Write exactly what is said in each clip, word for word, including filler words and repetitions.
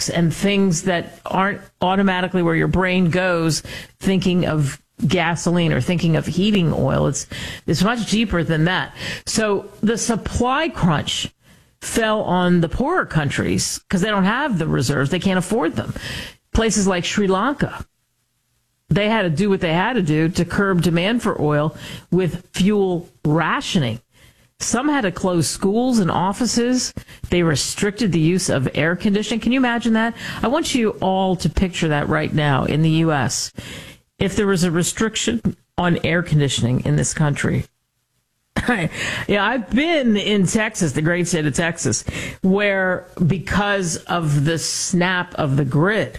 stocks and things that aren't automatically where your brain goes thinking of gasoline or thinking of heating oil. It's it's much deeper than that. So the supply crunch fell on the poorer countries because they don't have the reserves. They can't afford them. Places like Sri Lanka, they had to do what they had to do to curb demand for oil with fuel rationing. Some had to close schools and offices. They restricted the use of air conditioning. Can you imagine that? I want you all to picture that right now in the U S. If there was a restriction on air conditioning in this country. Yeah, I've been in Texas, the great state of Texas, where because of the snap of the grid,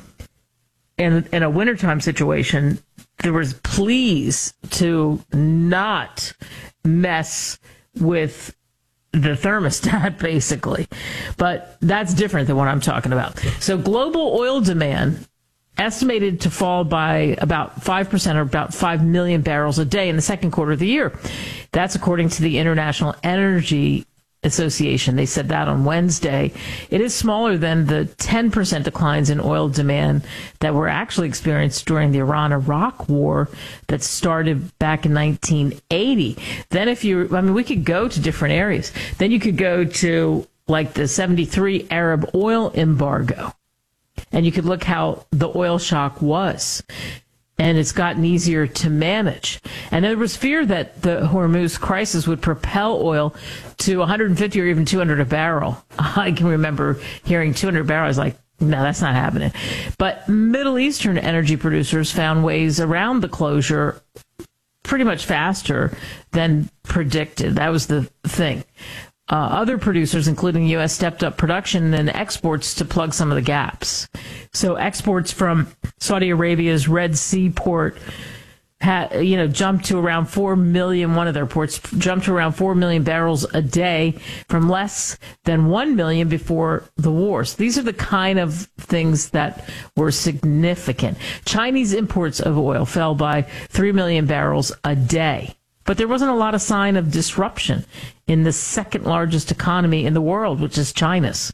in, in a wintertime situation, there was pleas to not mess with the thermostat, basically. But that's different than what I'm talking about. So global oil demand estimated to fall by about five percent or about five million barrels a day in the second quarter of the year. That's according to the International Energy Association. They said that on Wednesday. It is smaller than the ten percent declines in oil demand that were actually experienced during the Iran-Iraq war that started back in nineteen eighty. Then if you, I mean, we could go to different areas. Then you could go to like the seventy-three Arab oil embargo. And you could look how the oil shock was. And it's gotten easier to manage. And there was fear that the Hormuz crisis would propel oil to one hundred fifty or even two hundred a barrel. I can remember hearing two hundred barrels, like, no, that's not happening. But Middle Eastern energy producers found ways around the closure pretty much faster than predicted. That was the thing. Uh, other producers, including the U S, stepped up production and exports to plug some of the gaps. So exports from Saudi Arabia's Red Sea port had, you know, jumped to around four million. One of their ports jumped to around four million barrels a day from less than one million before the war. So these are the kind of things that were significant. Chinese imports of oil fell by three million barrels a day. But there wasn't a lot of sign of disruption in the second largest economy in the world, which is China's.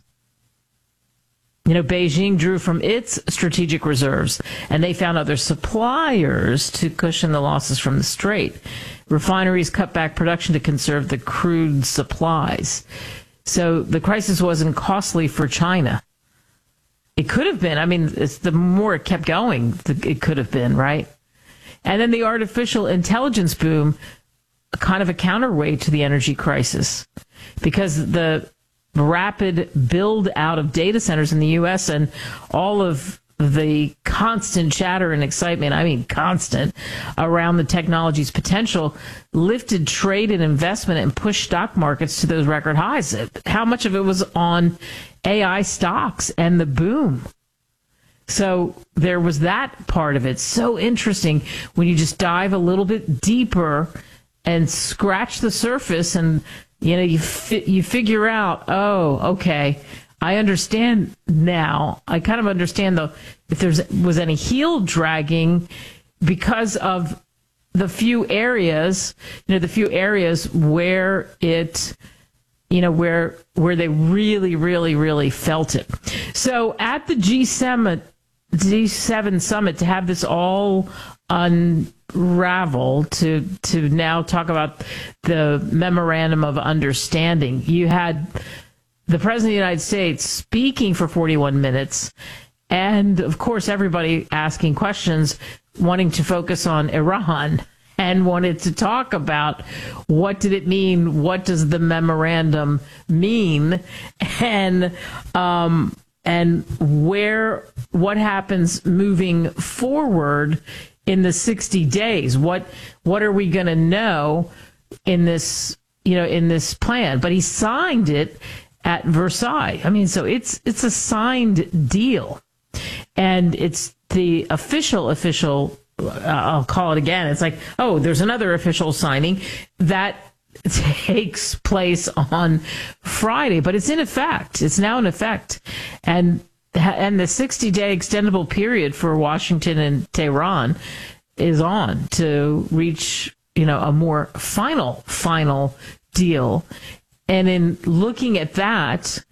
You know, Beijing drew from its strategic reserves, and they found other suppliers to cushion the losses from the strait. Refineries cut back production to conserve the crude supplies. So the crisis wasn't costly for China. It could have been. I mean, it's the more it kept going, the, it could have been, right? And then the artificial intelligence boom, kind of a counterweight to the energy crisis, because the rapid build out of data centers in the U S and all of the constant chatter and excitement, I mean constant, around the technology's potential lifted trade and investment and pushed stock markets to those record highs. How much of it was on A I stocks and the boom? So there was that part of it. So interesting when you just dive a little bit deeper and scratch the surface, and you know you fi- you figure out, oh, okay, I understand now. I kind of understand the if there was any heel dragging because of the few areas, you know, the few areas where it, you know, where where they really, really, really felt it. So at the G seven. G seven summit, to have this all unravel, to to now talk about the memorandum of understanding. You had the President of the United States speaking for forty-one minutes, and of course everybody asking questions, wanting to focus on Iran, and wanted to talk about what did it mean, what does the memorandum mean, and um and where, what happens moving forward in the sixty days? What, what are we going to know in this, you know, in this plan? But he signed it at Versailles. I mean, so it's, it's a signed deal, and it's the official, official, uh, I'll call it again. It's like, oh, there's another official signing that takes place on Friday, but it's in effect. It's now in effect. And and the sixty-day extendable period for Washington and Tehran is on to reach, you know, a more final, final deal. And in looking at that,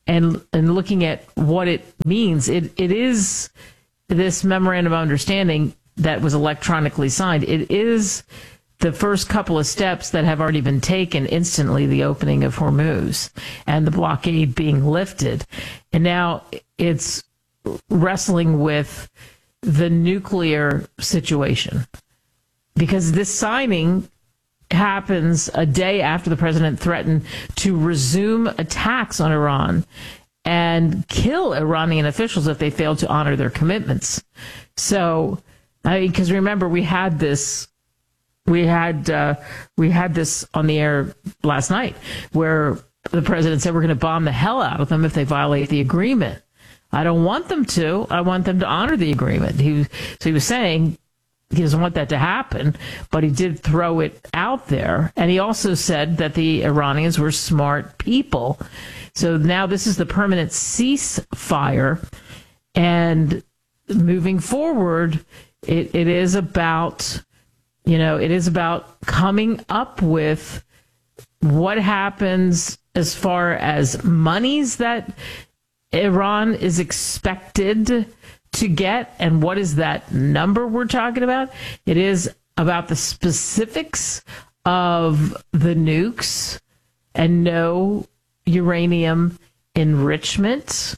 and and looking at what it means, it it is this memorandum of understanding that was electronically signed. It is the first couple of steps that have already been taken instantly, the opening of Hormuz and the blockade being lifted. And now it's wrestling with the nuclear situation, because this signing happens a day after the president threatened to resume attacks on Iran and kill Iranian officials if they failed to honor their commitments. So, I mean, because remember, we had this, we had uh, we had this on the air last night, where the president said we're going to bomb the hell out of them if they violate the agreement. I don't want them to. I want them to honor the agreement. He, so he was saying he doesn't want that to happen, but he did throw it out there. And he also said that the Iranians were smart people. So now this is the permanent ceasefire. And moving forward, it, it is about, you know, it is about coming up with what happens as far as monies that Iran is expected to get, and what is that number we're talking about. It is about the specifics of the nukes and no uranium enrichment.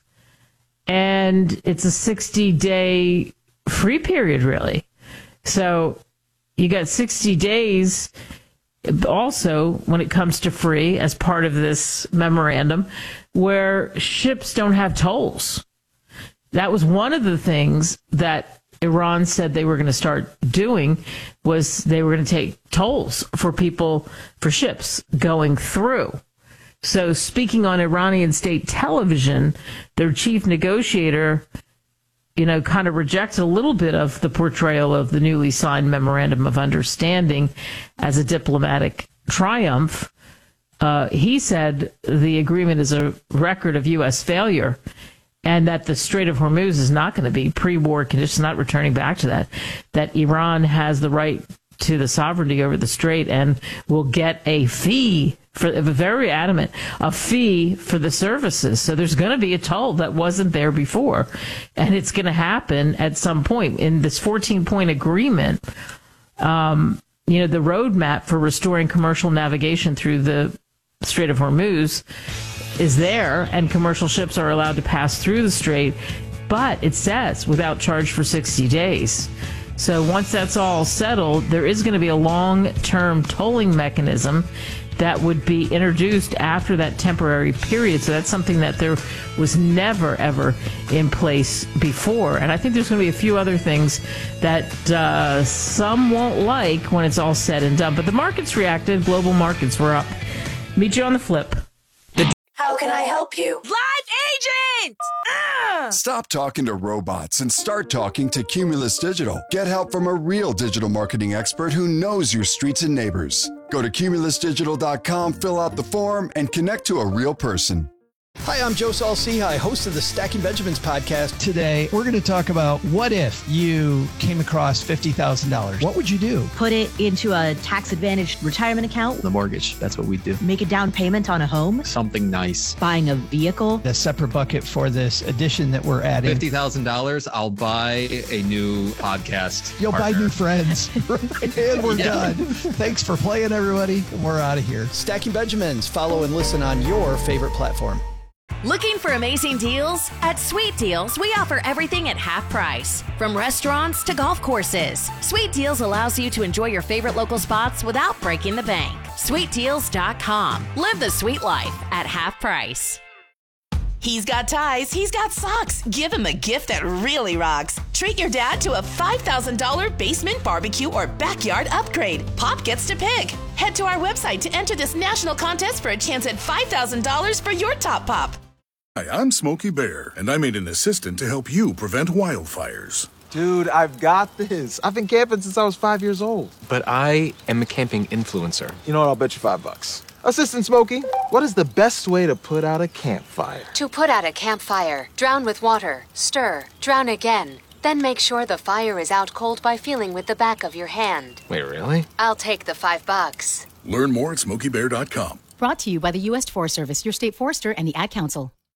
And it's a sixty-day free period, really. So you got sixty days also when it comes to free as part of this memorandum, where ships don't have tolls. That was one of the things that Iran said they were going to start doing, was they were going to take tolls for people, for ships going through. So speaking on Iranian state television, their chief negotiator, you know, kind of rejected a little bit of the portrayal of the newly signed memorandum of understanding as a diplomatic triumph. Uh, he said the agreement is a record of U S failure, and that the Strait of Hormuz is not going to be pre-war conditions, not returning back to that, that Iran has the right to the sovereignty over the strait and will get a fee for, very adamant, a fee for the services. So there's going to be a toll that wasn't there before, and it's going to happen at some point. In this fourteen-point agreement, um, you know, the roadmap for restoring commercial navigation through the Strait of Hormuz is there, and commercial ships are allowed to pass through the strait, but it says without charge for sixty days. So once that's all settled, there is going to be a long-term tolling mechanism that would be introduced after that temporary period. So that's something that there was never, ever in place before. And I think there's going to be a few other things that uh, some won't like when it's all said and done. But the markets reacted. Global markets were up. Meet you on the flip. How can I help you? Live agent! Ah! Stop talking to robots and start talking to Cumulus Digital. Get help from a real digital marketing expert who knows your streets and neighbors. Go to cumulus digital dot com, fill out the form, and connect to a real person. Hi, I'm Joe Saul-Sehy, host of the Stacking Benjamins podcast. Today, we're going to talk about what if you came across fifty thousand dollars. What would you do? Put it into a tax-advantaged retirement account. The mortgage, that's what we do. Make a down payment on a home. Something nice. Buying a vehicle. A separate bucket for this addition that we're adding. fifty thousand dollars, I'll buy a new podcast You'll partner. buy new friends. And we're Yeah. done. Thanks for playing, everybody. We're out of here. Stacking Benjamins. Follow and listen on your favorite platform. Looking for amazing deals? At Sweet Deals, we offer everything at half price. From restaurants to golf courses, Sweet Deals allows you to enjoy your favorite local spots without breaking the bank. sweet deals dot com. Live the sweet life at half price. He's got ties, he's got socks. Give him a gift that really rocks. Treat your dad to a five thousand dollars basement barbecue or backyard upgrade. Pop gets to pick. Head to our website to enter this national contest for a chance at five thousand dollars for your top pop. Hi, I'm Smokey Bear, and I made an assistant to help you prevent wildfires. Dude, I've got this. I've been camping since I was five years old. But I am a camping influencer. You know what? I'll bet you five bucks. Assistant Smokey, what is the best way to put out a campfire? To put out a campfire, drown with water, stir, drown again. Then make sure the fire is out cold by feeling with the back of your hand. Wait, really? I'll take the five bucks. Learn more at smokey bear dot com. Brought to you by the U S Forest Service, your state forester, and the Ad Council.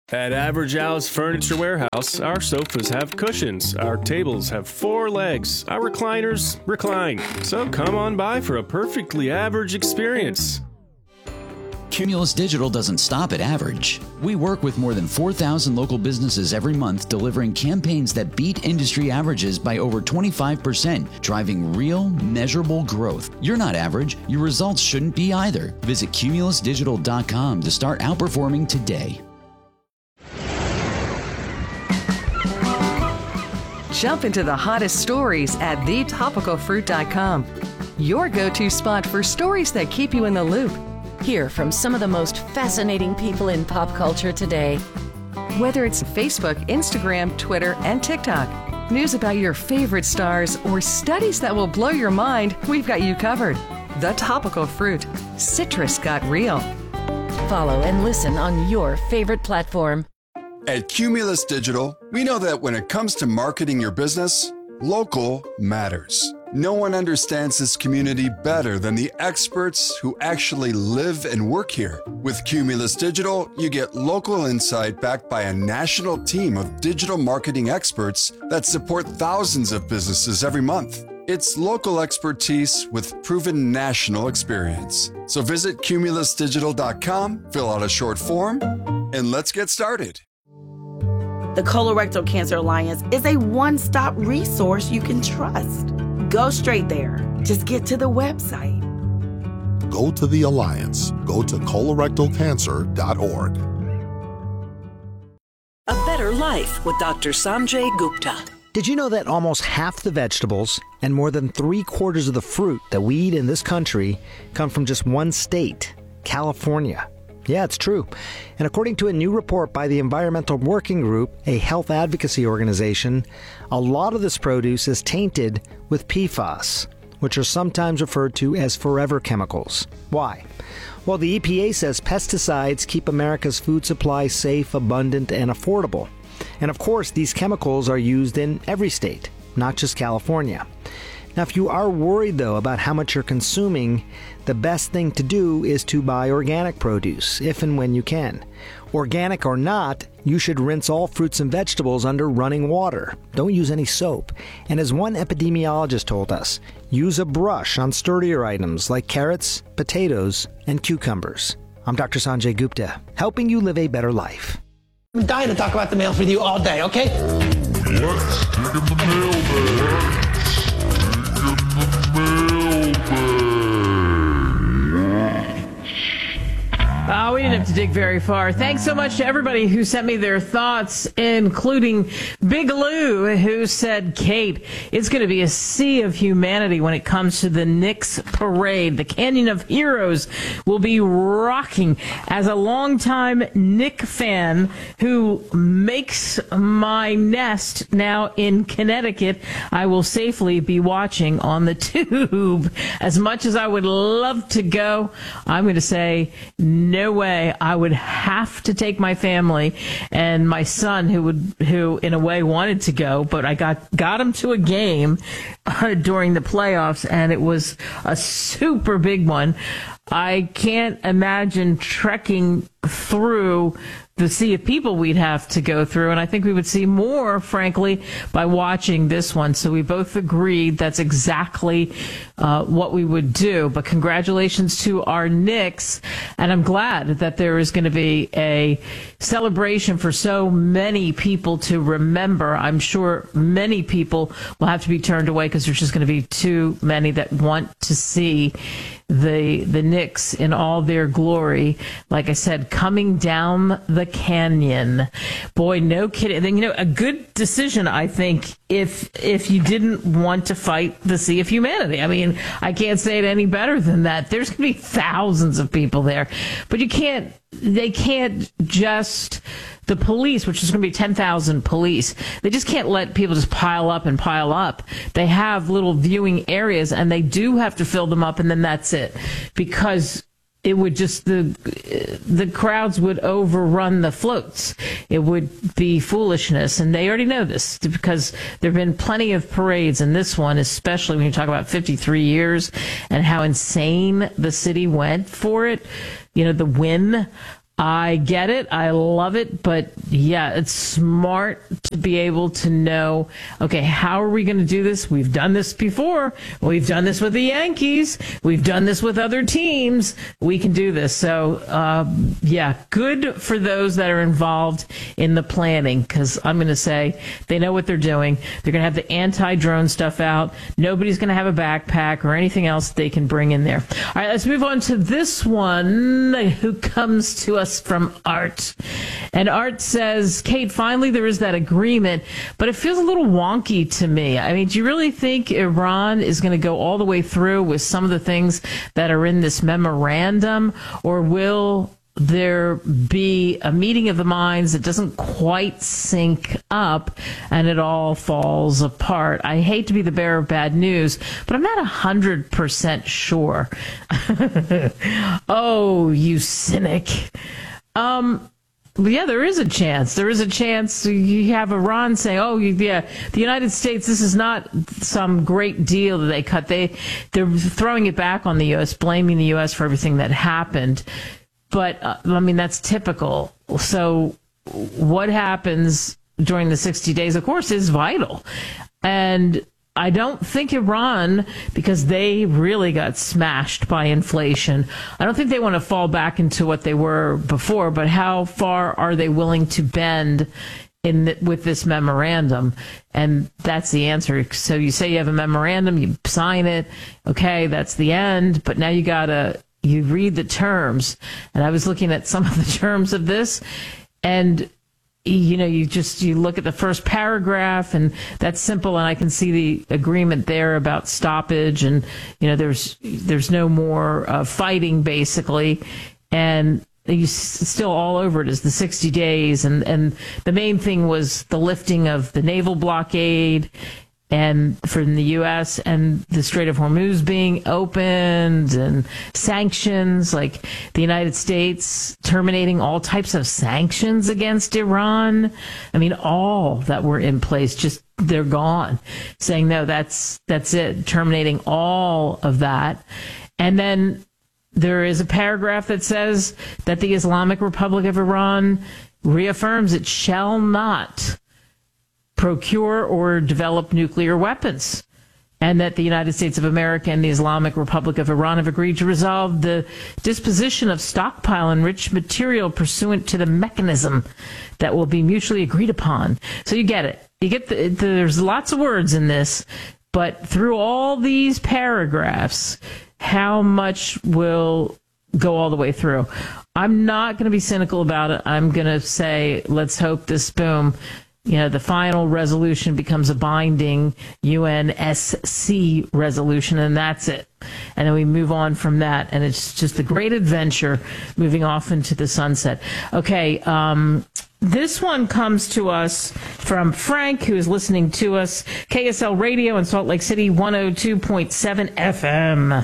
At Average Al's Furniture Warehouse, our sofas have cushions, our tables have four legs, our recliners recline. So come on by for a perfectly average experience. Cumulus Digital doesn't stop at average. We work with more than four thousand local businesses every month, delivering campaigns that beat industry averages by over twenty-five percent, driving real, measurable growth. You're not average. Your results shouldn't be either. Visit cumulus digital dot com to start outperforming today. Jump into the hottest stories at the topical fruit dot com. Your go-to spot for stories that keep you in the loop. Hear from some of the most fascinating people in pop culture today. Whether it's Facebook, Instagram, Twitter, and TikTok, news about your favorite stars, or studies that will blow your mind, we've got you covered. The Topical Fruit. Citrus got real. Follow and listen on your favorite platform. At Cumulus Digital, we know that when it comes to marketing your business, local matters. No one understands this community better than the experts who actually live and work here. With Cumulus Digital, you get local insight backed by a national team of digital marketing experts that support thousands of businesses every month. It's local expertise with proven national experience. So visit cumulus digital dot com, fill out a short form, and let's get started. The Colorectal Cancer Alliance is a one-stop resource you can trust. Go straight there. Just get to the website. Go to the Alliance. Go to colorectal cancer dot org. A better life with Doctor Sanjay Gupta. Did you know that almost half the vegetables and more than three quarters of the fruit that we eat in this country come from just one state, California? Yeah, it's true. And according to a new report by the Environmental Working Group, a health advocacy organization, a lot of this produce is tainted with P FAS, which are sometimes referred to as forever chemicals. Why? Well, the E P A says pesticides keep America's food supply safe, abundant, and affordable. And of course, these chemicals are used in every state, not just California. Now, if you are worried, though, about how much you're consuming, the best thing to do is to buy organic produce, if and when you can. Organic or not, you should rinse all fruits and vegetables under running water. Don't use any soap. And as one epidemiologist told us, use a brush on sturdier items like carrots, potatoes, and cucumbers. I'm Doctor Sanjay Gupta, helping you live a better life. I'm dying to talk about the mail with you all day, okay? Let's dig in the mailbag. Oh, we didn't have to dig very far. Thanks so much to everybody who sent me their thoughts, including Big Lou, who said, Kate, it's going to be a sea of humanity when it comes to the Knicks parade. The Canyon of Heroes will be rocking. As a longtime Knick fan who makes my nest now in Connecticut, I will safely be watching on the tube. As much as I would love to go, I'm going to say no. No way. I would have to take my family and my son, who would, who in a way wanted to go, but I got got him to a game uh, during the playoffs, and it was a super big one. I can't imagine trekking through the sea of people we'd have to go through, and I think we would see more, frankly, by watching this one. So we both agreed that's exactly uh, what we would do. But congratulations to our Knicks, and I'm glad that there is going to be a celebration for so many people to remember. I'm sure many people will have to be turned away because there's just going to be too many that want to see the the Knicks in all their glory, like I said, coming down the canyon. Boy, no kidding. Then, you know, a good decision, I think, if if you didn't want to fight the sea of humanity. I mean, I can't say it any better than that. There's going to be thousands of people there, but you can't, they can't just, the police, which is going to be ten thousand police, they just can't let people just pile up and pile up. They have little viewing areas, and they do have to fill them up, and then that's it. Because it would just, the the crowds would overrun the floats. It would be foolishness, and they already know this because there have been plenty of parades, and this one, especially when you talk about fifty-three years and how insane the city went for it, you know, the win. I get it. I love it. But yeah, it's smart to be able to know, okay, how are we going to do this? We've done this before. We've done this with the Yankees. We've done this with other teams. We can do this. So, um, yeah, good for those that are involved in the planning, because I'm going to say they know what they're doing. They're going to have the anti-drone stuff out. Nobody's going to have a backpack or anything else they can bring in there. All right, let's move on to this one, who comes to us from Art. And Art says, Kate, finally there is that agreement, but it feels a little wonky to me. I mean, do you really think Iran is going to go all the way through with some of the things that are in this memorandum, or will there be a meeting of the minds that doesn't quite sync up and it all falls apart? I hate to be the bearer of bad news, but I'm not one hundred percent sure. Oh, you cynic. Um, yeah, there is a chance. There is a chance you have Iran saying, oh, yeah, the United States, this is not some great deal that they cut. They, they're throwing it back on the U S, blaming the U S for everything that happened. But, uh, I mean, that's typical. So what happens during the sixty days, of course, is vital. And I don't think Iran, because they really got smashed by inflation, I don't think they want to fall back into what they were before, but how far are they willing to bend in the, with this memorandum? And that's the answer. So you say you have a memorandum, you sign it, okay, that's the end, but now you got to, you read the terms. And I was looking at some of the terms of this, and you know, you just, you look at the first paragraph and that's simple. And I can see the agreement there about stoppage and, you know, there's, there's no more uh, fighting basically. And you s- still all over it is the sixty days. And, and the main thing was the lifting of the naval blockade and from the U S and the Strait of Hormuz being opened and sanctions, like the United States terminating all types of sanctions against Iran. I mean, all that were in place, just they're gone, saying, no, that's, that's it, terminating all of that. And then there is a paragraph that says that the Islamic Republic of Iran reaffirms it shall not procure or develop nuclear weapons, and that the United States of America and the Islamic Republic of Iran have agreed to resolve the disposition of stockpile enriched material pursuant to the mechanism that will be mutually agreed upon. So you get it. You get the, there's lots of words in this, but through all these paragraphs, how much will go all the way through? I'm not going to be cynical about it. I'm going to say, let's hope this, boom, you know, the final resolution becomes a binding U N S C resolution, and that's it. And then we move on from that, and it's just a great adventure moving off into the sunset. Okay, um, this one comes to us from Frank, who is listening to us, K S L Radio in Salt Lake City, one oh two point seven F M.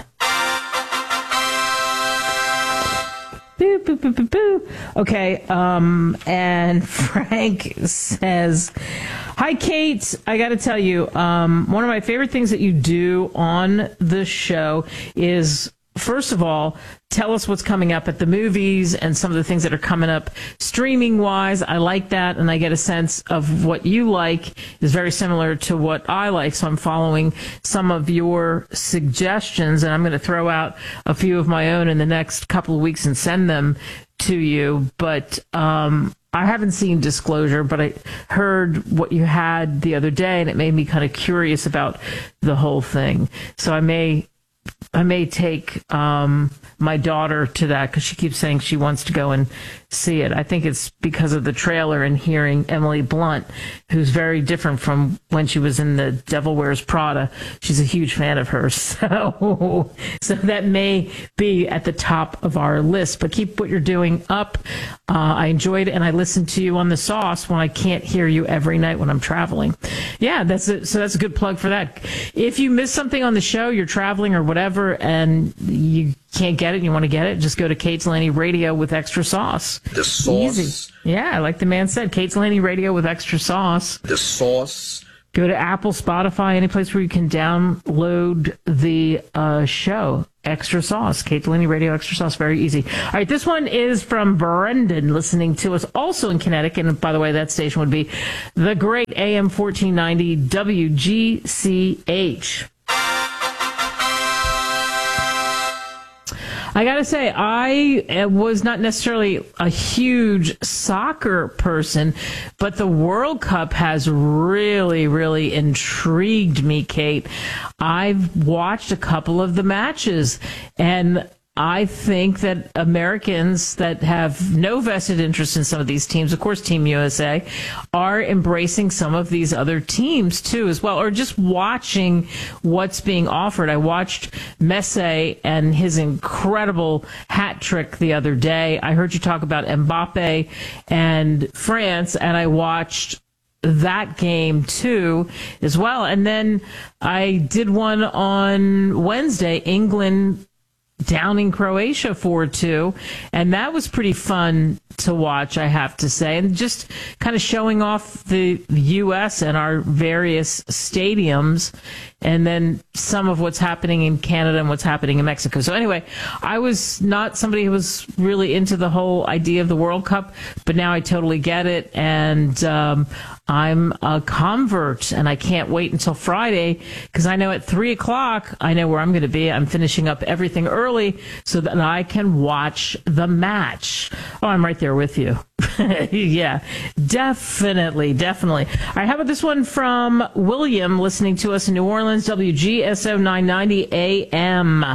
Boo, boo, boo, boo, boo. Okay, um, and Frank says, hi, Kate. I got to tell you, um, one of my favorite things that you do on the show is, first of all, tell us what's coming up at the movies and some of the things that are coming up streaming wise. I like that, and I get a sense of what you like is very similar to what I like. So I'm following some of your suggestions, and I'm going to throw out a few of my own in the next couple of weeks and send them to you. But um, I haven't seen Disclosure, but I heard what you had the other day, and it made me kind of curious about the whole thing. So I may I may take um, my daughter to that because she keeps saying she wants to go and see it. I think it's because of the trailer and hearing Emily Blunt, who's very different from when she was in The Devil Wears Prada. She's a huge fan of hers. So, so that may be at the top of our list. But keep what you're doing up. Uh, I enjoyed it, and I listen to you on The Sauce when I can't hear you every night when I'm traveling. Yeah, that's a, so that's a good plug for that. If you miss something on the show, you're traveling or whatever, and you can't get it, you want to get it, just go to Kate's Laney Radio with extra sauce. The sauce. Easy. Yeah, like the man said, Kate's Laney Radio with extra sauce. The sauce. Go to Apple, Spotify, any place where you can download the uh, show. Extra Sauce. Kate Delaney Radio Extra Sauce. Very easy. All right, this one is from Brendan, listening to us also in Connecticut. And by the way, that station would be the great A M fourteen ninety W G C H. I got to say, I was not necessarily a huge soccer person, but the World Cup has really, really intrigued me, Kate. I've watched a couple of the matches, and I think that Americans that have no vested interest in some of these teams, of course, Team U S A, are embracing some of these other teams too as well, or just watching what's being offered. I watched Messi and his incredible hat trick the other day. I heard you talk about Mbappe and France, and I watched that game too as well. And then I did one on Wednesday, England downing Croatia four two, and that was pretty fun to watch, I have to say, and just kind of showing off the U S and our various stadiums, and then some of what's happening in Canada and what's happening in Mexico. So anyway, I was not somebody who was really into the whole idea of the World Cup, but now I totally get it, and um, I'm a convert, and I can't wait until Friday, because I know at three o'clock, I know where I'm going to be. I'm finishing up everything early so that I can watch the match. Oh, I'm right there with you. Yeah, definitely, definitely. All right, how about this one from William, listening to us in New Orleans, W G S O nine ninety A M.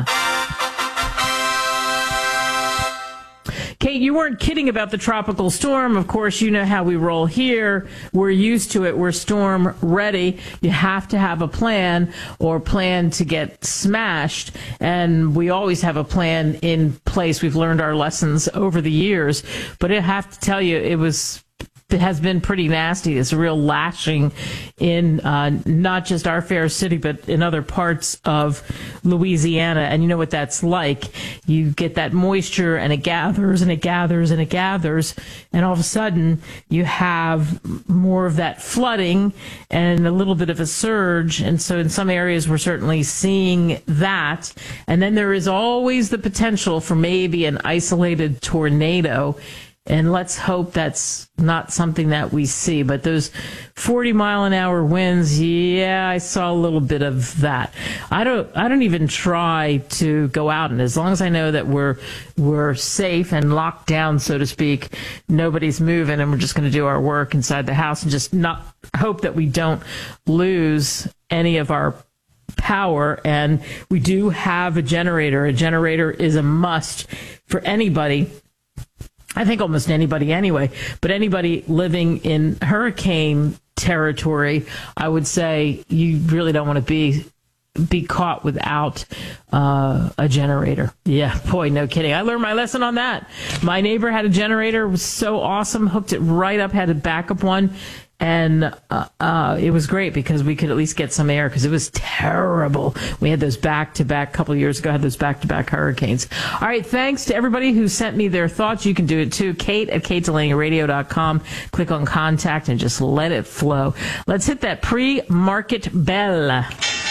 Kate, you weren't kidding about the tropical storm. Of course, you know how we roll here. We're used to it. We're storm ready. You have to have a plan or plan to get smashed. And we always have a plan in place. We've learned our lessons over the years. But I have to tell you, it was... it has been pretty nasty. It's a real lashing in uh, not just our fair city, but in other parts of Louisiana. And you know what that's like. You get that moisture, and it gathers, and it gathers, and it gathers. And all of a sudden, you have more of that flooding and a little bit of a surge. And so in some areas, we're certainly seeing that. And then there is always the potential for maybe an isolated tornado. And let's hope that's not something that we see. But those forty mile an hour winds, yeah, I saw a little bit of that. I don't, I don't even try to go out, and as long as I know that we're we're safe and locked down, so to speak, nobody's moving, and we're just going to do our work inside the house and just not hope that we don't lose any of our power. And we do have a generator. A generator is a must for anybody. I think almost anybody anyway, but anybody living in hurricane territory, I would say you really don't want to be be caught without uh, a generator. Yeah, boy, no kidding. I learned my lesson on that. My neighbor had a generator. It was so awesome. Hooked it right up, had a backup one. And uh, uh, it was great because we could at least get some air, because it was terrible. We had those back-to-back, couple of years ago, had those back-to-back hurricanes. All right, thanks to everybody who sent me their thoughts. You can do it too. Kate at kate delaney radio dot com. Click on contact and just let it flow. Let's hit that pre-market bell.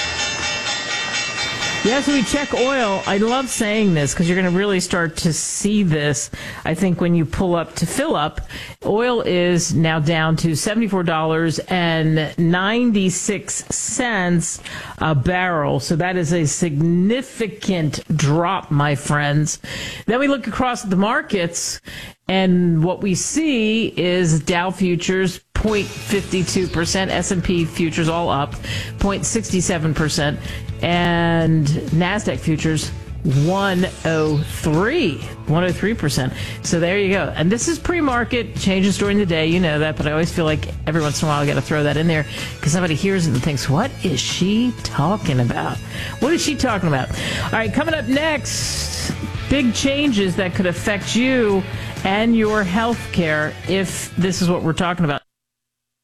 Yes, we check oil. I love saying this because you're going to really start to see this, I think, when you pull up to fill up. Oil is now down to seventy-four dollars and ninety-six cents a barrel. So that is a significant drop, my friends. Then we look across at the markets, and what we see is Dow futures zero point five two percent, S and P futures all up zero point six seven percent, and NASDAQ futures one oh three percent. So there you go. And this is pre-market, changes during the day, you know that, but I always feel like every once in a while I got to throw that in there because somebody hears it and thinks, what is she talking about? What is she talking about? All right, coming up next, big changes that could affect you and your health care if this is what we're talking about.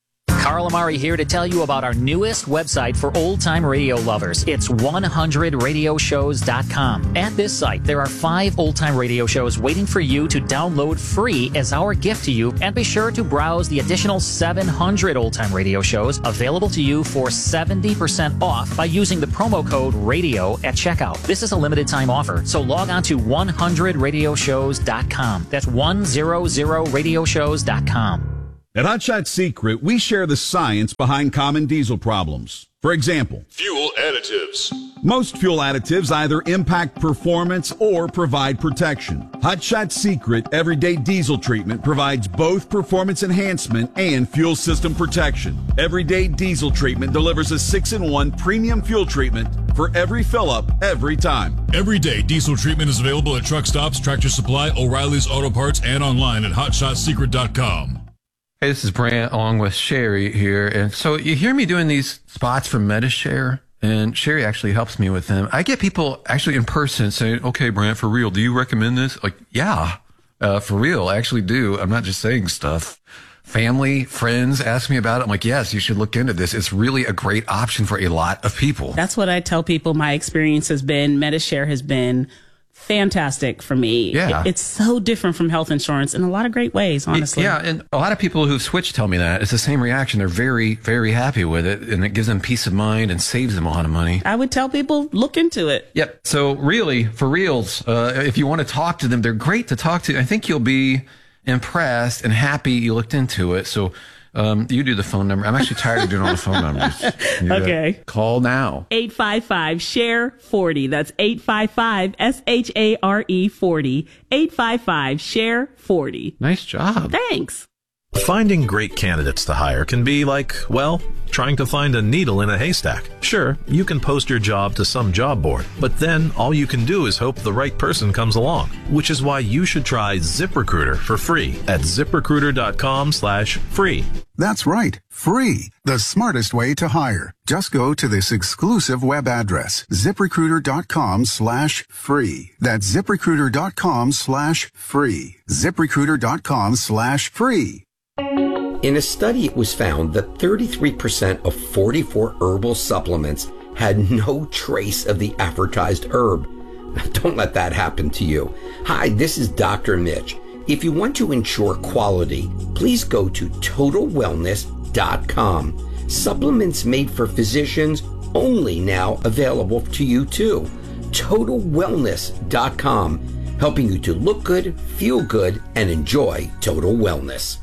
Carl Amari here to tell you about our newest website for old-time radio lovers. It's one hundred radio shows dot com. At this site, there are five old-time radio shows waiting for you to download free as our gift to you, and be sure to browse the additional seven hundred old-time radio shows available to you for seventy percent off by using the promo code RADIO at checkout. This is a limited time offer, so log on to one hundred radio shows dot com. That's one hundred radio shows dot com. At Hot Shot Secret, we share the science behind common diesel problems. For example, fuel additives. Most fuel additives either impact performance or provide protection. Hot Shot Secret Everyday Diesel Treatment provides both performance enhancement and fuel system protection. Everyday Diesel Treatment delivers a six in one premium fuel treatment for every fill-up, every time. Everyday Diesel Treatment is available at truck stops, Tractor Supply, O'Reilly's Auto Parts, and online at hot shot secret dot com. Hey, this is Brant along with Sherry here. And so you hear me doing these spots for MediShare, and Sherry actually helps me with them. I get people actually in person saying, okay, Brant, for real, do you recommend this? Like, yeah, uh, for real, I actually do. I'm not just saying stuff. Family, friends ask me about it. I'm like, yes, you should look into this. It's really a great option for a lot of people. That's what I tell people my experience has been. MediShare has been fantastic for me. Yeah. It, it's so different from health insurance in a lot of great ways, honestly. Yeah, and a lot of people who've switched tell me that. It's the same reaction. They're very, very happy with it, and it gives them peace of mind and saves them a lot of money. I would tell people, look into it. Yep. So really, for reals, uh, if you want to talk to them, they're great to talk to. I think you'll be impressed and happy you looked into it. So Um, you do the phone number. I'm actually tired of doing all the phone numbers. You okay. Call now. eight five five, S H A R E, forty. That's eight five five, S H A R E, forty. eight five five, S H A R E, forty. Nice job. Thanks. Finding great candidates to hire can be like, well, trying to find a needle in a haystack. Sure, you can post your job to some job board, but then all you can do is hope the right person comes along, which is why you should try ZipRecruiter for free at ZipRecruiter.com slash free. That's right, free. The smartest way to hire. Just go to this exclusive web address, ZipRecruiter.com slash free. That's ZipRecruiter.com slash free. ZipRecruiter.com slash free. In a study, it was found that thirty-three percent of forty-four herbal supplements had no trace of the advertised herb. Don't let that happen to you. Hi, this is Doctor Mitch. If you want to ensure quality, please go to total wellness dot com. Supplements made for physicians only now available to you too. total wellness dot com, helping you to look good, feel good, and enjoy total wellness.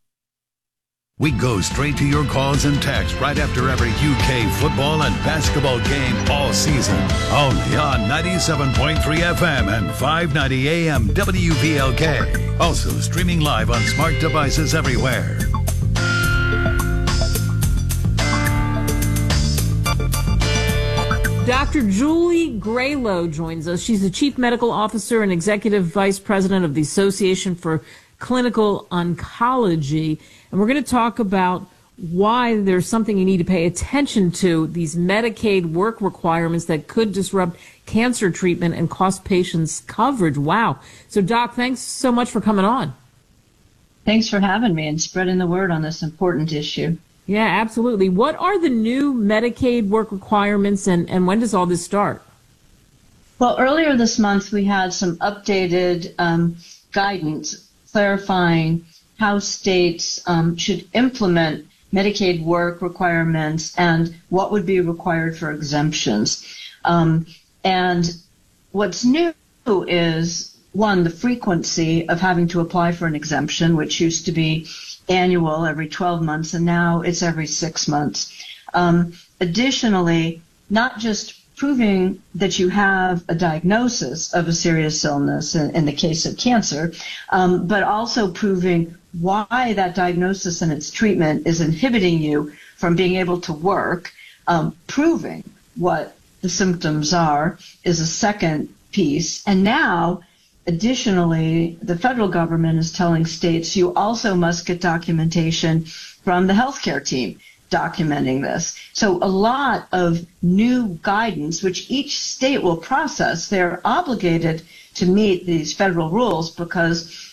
We go straight to your calls and texts right after every U K football and basketball game all season. Only on ninety-seven point three F M and five ninety A M W P L K. Also streaming live on smart devices everywhere. Doctor Julie Graylow joins us. She's the Chief Medical Officer and Executive Vice President of the Association for Clinical Oncology. And we're going to talk about why there's something you need to pay attention to, these Medicaid work requirements that could disrupt cancer treatment and cost patients coverage. Wow. So, Doc, thanks so much for coming on. Thanks for having me and spreading the word on this important issue. Yeah, absolutely. What are the new Medicaid work requirements, and, and when does all this start? Well, earlier this month, we had some updated um, guidance clarifying how states um, should implement Medicaid work requirements and what would be required for exemptions. Um, and what's new is, one, the frequency of having to apply for an exemption, which used to be annual every twelve months, and now it's every six months. Um, additionally, not just proving that you have a diagnosis of a serious illness in, in the case of cancer, um, but also proving why that diagnosis and its treatment is inhibiting you from being able to work. Um, proving what the symptoms are is a second piece. And now, additionally, the federal government is telling states you also must get documentation from the healthcare team documenting this. So a lot of new guidance, which each state will process. They're obligated to meet these federal rules because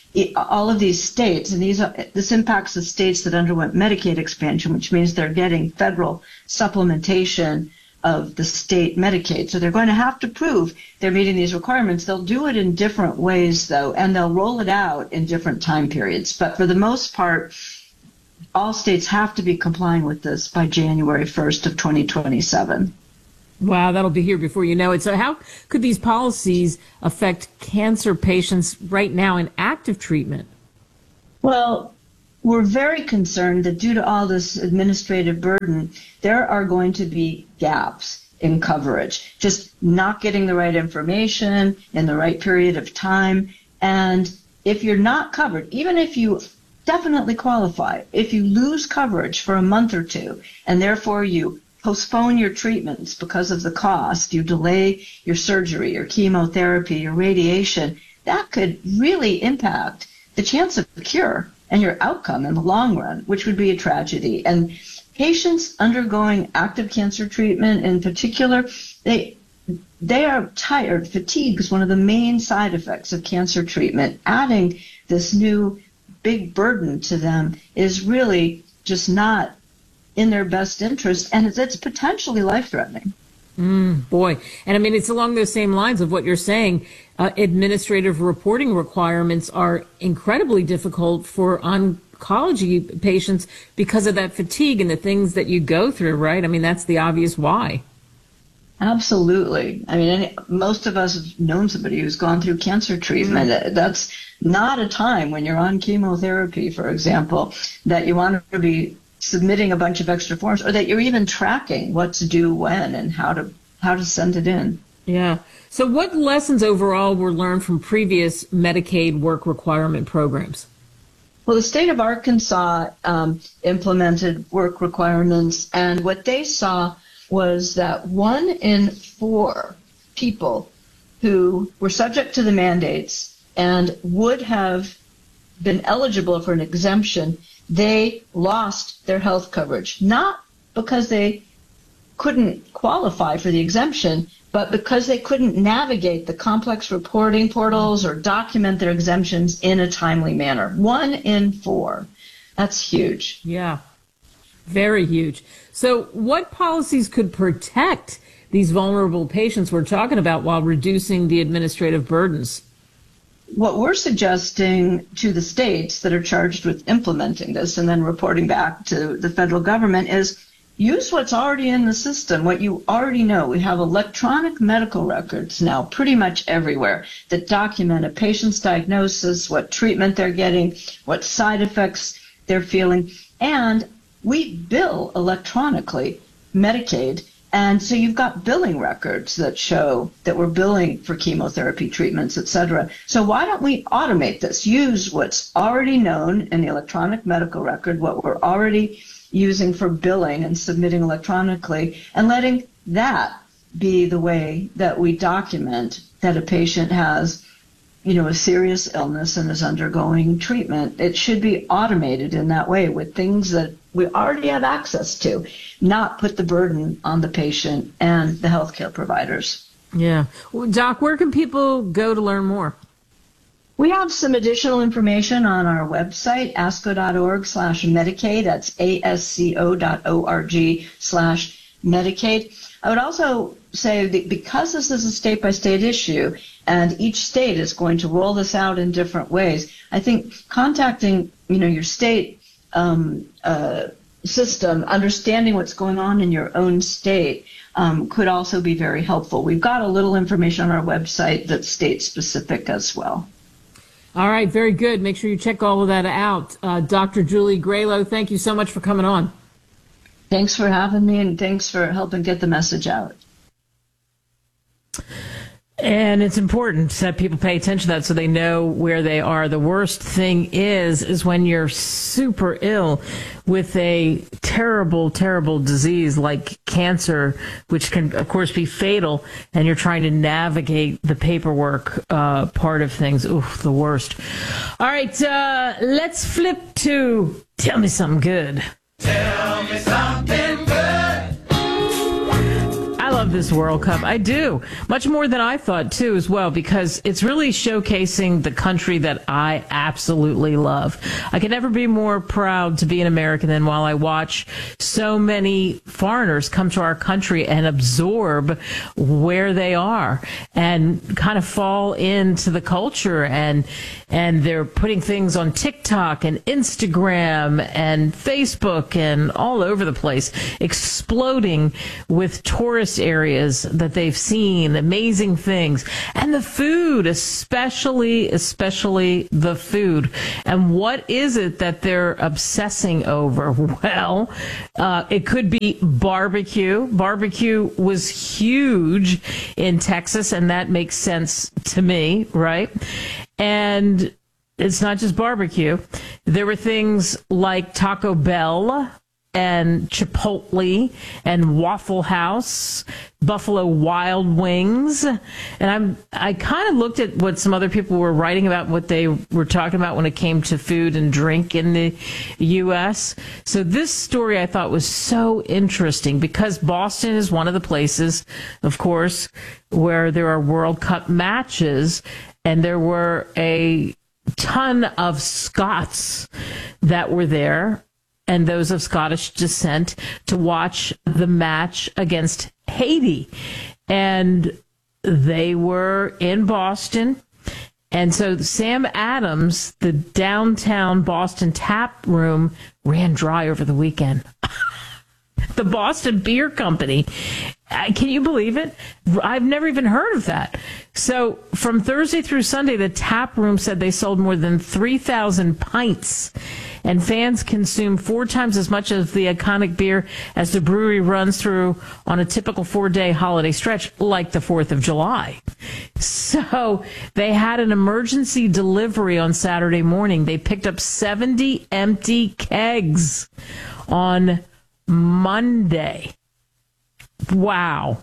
all of these states, and these are, this impacts the states that underwent Medicaid expansion, which means they're getting federal supplementation of the state Medicaid. So they're going to have to prove they're meeting these requirements. They'll do it in different ways, though, and they'll roll it out in different time periods. But for the most part, all states have to be complying with this by January first of twenty twenty-seven. Wow, that'll be here before you know it. So how could these policies affect cancer patients right now in active treatment? Well, we're very concerned that due to all this administrative burden, there are going to be gaps in coverage, just not getting the right information in the right period of time. And if you're not covered, even if you definitely qualify, if you lose coverage for a month or two, and therefore you postpone your treatments because of the cost, you delay your surgery, your chemotherapy, your radiation, that could really impact the chance of a cure and your outcome in the long run, which would be a tragedy. And patients undergoing active cancer treatment in particular, they they are tired. Fatigue is one of the main side effects of cancer treatment. Adding this new big burden to them is really just not in their best interest, and it's, it's potentially life-threatening. Mm, boy. And I mean, it's along those same lines of what you're saying. Uh, administrative reporting requirements are incredibly difficult for oncology patients because of that fatigue and the things that you go through, right? I mean, that's the obvious why. Absolutely. I mean, any, most of us have known somebody who's gone through cancer treatment. Mm. That's not a time when you're on chemotherapy, for example, that you want to be submitting a bunch of extra forms, or that you're even tracking what to do when and how to how to send it in. Yeah. So what lessons overall were learned from previous Medicaid work requirement programs? Well, the state of Arkansas um, implemented work requirements, and what they saw was that one in four people who were subject to the mandates and would have been eligible for an exemption, they lost their health coverage, not because they couldn't qualify for the exemption, but because they couldn't navigate the complex reporting portals or document their exemptions in a timely manner. One in four. That's huge. Yeah, very huge. So what policies could protect these vulnerable patients we're talking about while reducing the administrative burdens? What we're suggesting to the states that are charged with implementing this and then reporting back to the federal government is use what's already in the system, what you already know. We have electronic medical records now pretty much everywhere that document a patient's diagnosis, what treatment they're getting, what side effects they're feeling, and we bill electronically Medicaid. And so you've got billing records that show that we're billing for chemotherapy treatments, et cetera. So why don't we automate this? Use what's already known in the electronic medical record, what we're already using for billing and submitting electronically, and letting that be the way that we document that a patient has, you know, a serious illness and is undergoing treatment. It should be automated in that way with things that we already have access to, not put the burden on the patient and the healthcare providers. Yeah. Well, Doc, where can people go to learn more? We have some additional information on our website, asco.org slash Medicaid. That's asco.org slash Medicaid. I would also say that because this is a state-by-state issue and each state is going to roll this out in different ways, I think contacting, you know, your state um, uh, system, understanding what's going on in your own state um, could also be very helpful. We've got a little information on our website that's state-specific as well. All right, very good. Make sure you check all of that out. Uh, Doctor Julie Graylow, thank you so much for coming on. Thanks for having me, and thanks for helping get the message out. And it's important that people pay attention to that so they know where they are. The worst thing is, is when you're super ill with a terrible, terrible disease like cancer, which can, of course, be fatal, and you're trying to navigate the paperwork uh, part of things. Oof, the worst. All right, uh, let's flip to Tell Me Something Good. Tell me something good. I love love this World Cup. I do. Much more than I thought, too, as well, because it's really showcasing the country that I absolutely love. I can never be more proud to be an American than while I watch so many foreigners come to our country and absorb where they are and kind of fall into the culture. And, and they're putting things on TikTok and Instagram and Facebook and all over the place, exploding with tourist areas that they've seen, amazing things. And the food, especially, especially the food. And what is it that they're obsessing over? Well, uh, it could be barbecue. Barbecue was huge in Texas, and that makes sense to me, right? And it's not just barbecue. There were things like Taco Bell and Chipotle and Waffle House, Buffalo Wild Wings. And I'm, I kind of looked at what some other people were writing about, what they were talking about when it came to food and drink in the U S. So this story I thought was so interesting because Boston is one of the places, of course, where there are World Cup matches, and there were a ton of Scots that were there, and those of Scottish descent, to watch the match against Haiti. And they were in Boston. And so Sam Adams, the downtown Boston tap room, ran dry over the weekend. The Boston Beer Company. Can you believe it? I've never even heard of that. So from Thursday through Sunday, the tap room said they sold more than three thousand pints, and fans consume four times as much of the iconic beer as the brewery runs through on a typical four-day holiday stretch, like the fourth of July. So they had an emergency delivery on Saturday morning. They picked up seventy empty kegs on Monday. Wow.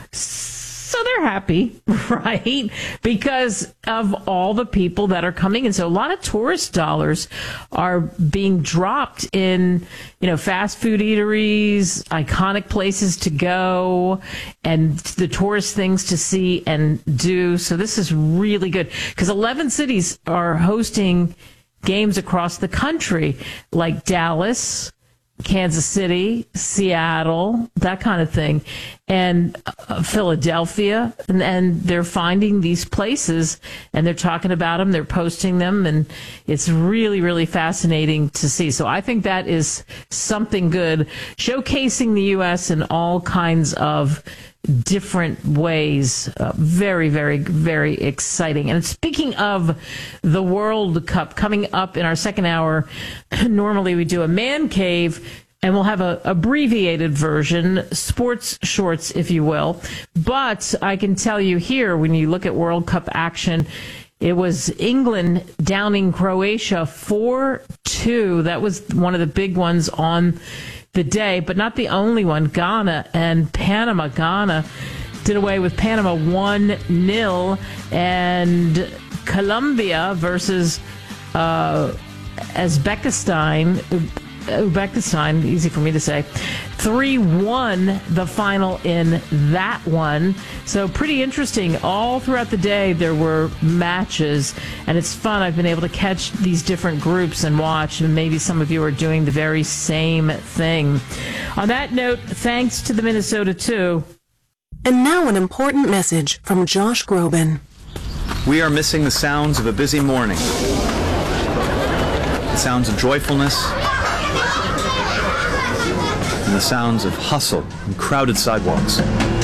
So they're happy, right? Because of all the people that are coming in. So a lot of tourist dollars are being dropped in, you know, fast food eateries, iconic places to go, and the tourist things to see and do. So this is really good because eleven cities are hosting games across the country, like Dallas, Kansas City, Seattle, that kind of thing, and uh, Philadelphia, and, and they're finding these places, and they're talking about them, they're posting them, and it's really, really fascinating to see. So I think that is something good, showcasing the U S in all kinds of different ways. Uh, very, very, very exciting. And speaking of the World Cup, coming up in our second hour, normally we do a man cave, and we'll have a abbreviated version, sports shorts, if you will. But I can tell you here, when you look at World Cup action, it was England downing Croatia four two. That was one of the big ones on the day, but not the only one. Ghana and Panama. Ghana did away with Panama one nil, and Colombia versus uh, Uzbekistan, Uzbekistan, easy for me to say, three one the final in that one. So pretty interesting. All throughout the day there were matches, and it's fun. I've been able to catch these different groups and watch, and maybe some of you are doing the very same thing. On that note, thanks to the Minnesota two. And now an important message from Josh Groban. We are missing the sounds of a busy morning. The sounds of joyfulness, and the sounds of hustle and crowded sidewalks.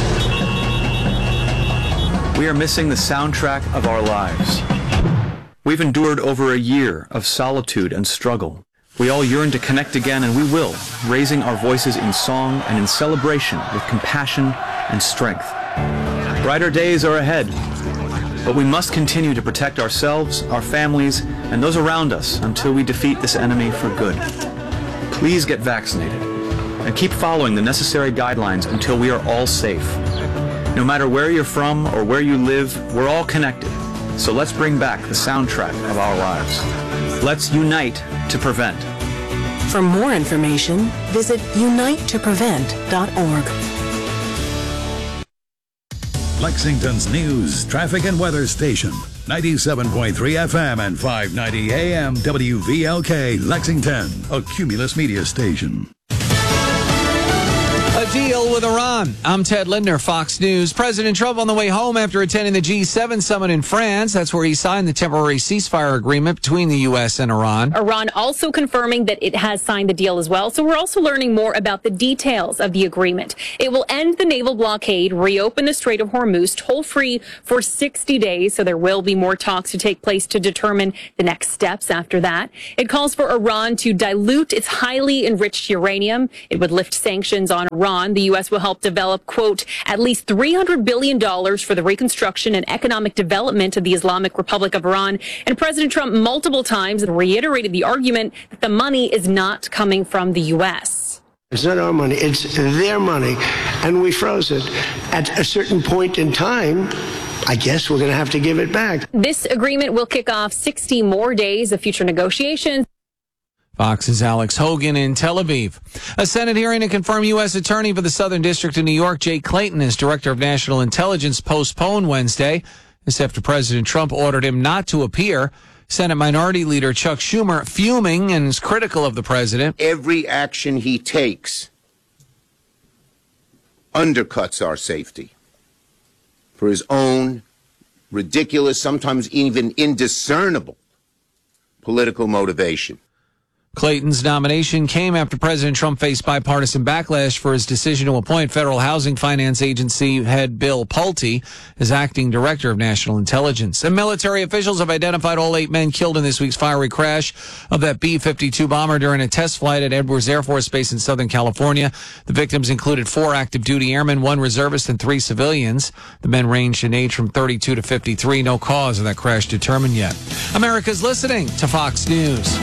We are missing the soundtrack of our lives. We've endured over a year of solitude and struggle. We all yearn to connect again, and we will, raising our voices in song and in celebration with compassion and strength. Brighter days are ahead, but we must continue to protect ourselves, our families, and those around us until we defeat this enemy for good. Please get vaccinated and keep following the necessary guidelines until we are all safe. No matter where you're from or where you live, we're all connected. So let's bring back the soundtrack of our lives. Let's unite to prevent. For more information, visit unite to prevent dot org. Lexington's news, traffic, and weather station. ninety-seven point three F M and five ninety A M W V L K, Lexington, a Cumulus media station. A deal with Iran. I'm Ted Lindner, Fox News. President Trump on the way home after attending the G seven summit in France. That's where he signed the temporary ceasefire agreement between the U S and Iran. Iran also confirming that it has signed the deal as well. So we're also learning more about the details of the agreement. It will end the naval blockade, reopen the Strait of Hormuz toll-free for sixty days. So there will be more talks to take place to determine the next steps after that. It calls for Iran to dilute its highly enriched uranium. It would lift sanctions on Iran. The U S will help develop, quote, at least three hundred billion dollars for the reconstruction and economic development of the Islamic Republic of Iran. And President Trump multiple times reiterated the argument that the money is not coming from the U S. It's not our money, it's their money, and we froze it. At a certain point in time, I guess we're going to have to give it back. This agreement will kick off sixty more days of future negotiations. Fox's Alex Hogan in Tel Aviv. A Senate hearing to confirm U S Attorney for the Southern District of New York, Jay Clayton, as Director of National Intelligence, postponed Wednesday. This after President Trump ordered him not to appear. Senate Minority Leader Chuck Schumer fuming and is critical of the president. Every action he takes undercuts our safety for his own ridiculous, sometimes even indiscernible political motivation. Clayton's nomination came after President Trump faced bipartisan backlash for his decision to appoint Federal Housing Finance Agency head Bill Pulte as acting director of national intelligence. And military officials have identified all eight men killed in this week's fiery crash of that B fifty-two bomber during a test flight at Edwards Air Force Base in Southern California. The victims included four active duty airmen, one reservist, and three civilians. The men ranged in age from thirty-two to fifty-three. No cause of that crash determined yet. America's listening to Fox News.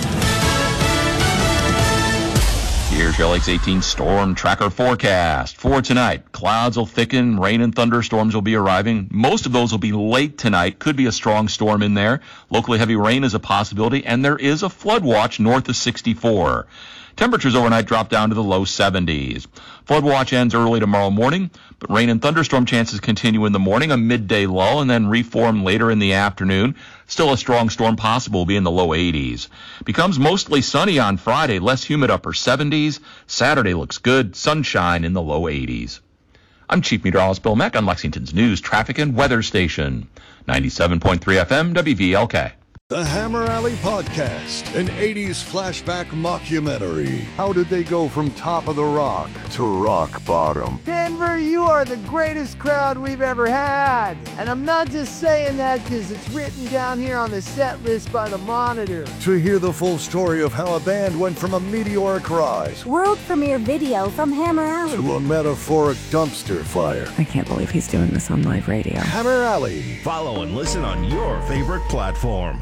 Here's your Lakes eighteen Storm Tracker forecast. For tonight, clouds will thicken, rain and thunderstorms will be arriving. Most of those will be late tonight. Could be a strong storm in there. Locally heavy rain is a possibility, and there is a flood watch north of sixty-four. Temperatures overnight drop down to the low seventies. Flood watch ends early tomorrow morning, but rain and thunderstorm chances continue in the morning, a midday lull, and then reform later in the afternoon. Still a strong storm possible will be in the low eighties. Becomes mostly sunny on Friday, less humid upper seventies. Saturday looks good, sunshine in the low eighties. I'm Chief Meteorologist Bill Meck on Lexington's News, Traffic, and Weather Station. ninety-seven point three F M, W V L K. The Hammer Alley Podcast, an eighties flashback mockumentary. How did they go from top of the rock to rock bottom? Denver, you are the greatest crowd we've ever had. And I'm not just saying that because it's written down here on the set list by the Monitor. To hear the full story of how a band went from a meteoric rise, world premiere video from Hammer Alley, to a metaphoric dumpster fire. I can't believe he's doing this on live radio. Hammer Alley. Follow and listen on your favorite platform.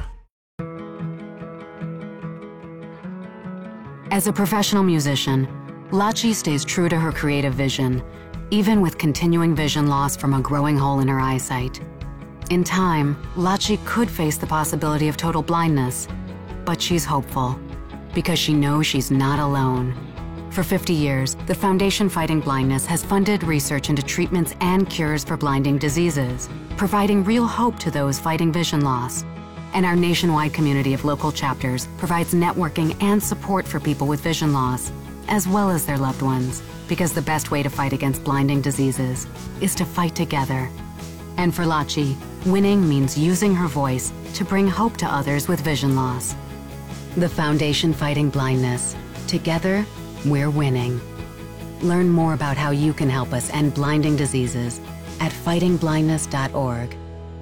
As a professional musician, Lachi stays true to her creative vision, even with continuing vision loss from a growing hole in her eyesight. In time, Lachi could face the possibility of total blindness, but she's hopeful because she knows she's not alone. For fifty years, the Foundation Fighting Blindness has funded research into treatments and cures for blinding diseases, providing real hope to those fighting vision loss. And our nationwide community of local chapters provides networking and support for people with vision loss, as well as their loved ones, because the best way to fight against blinding diseases is to fight together. And for Lachi, winning means using her voice to bring hope to others with vision loss. The Foundation Fighting Blindness. Together, we're winning. Learn more about how you can help us end blinding diseases at fighting blindness dot org.